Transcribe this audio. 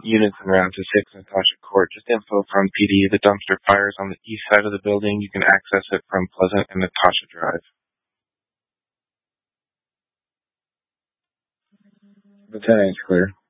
units en route to 6 Natasha Court. Just info from PD. The dumpster fire is on the east side of the building. You can access it from Pleasant and Natasha Drive. Lieutenant, clear.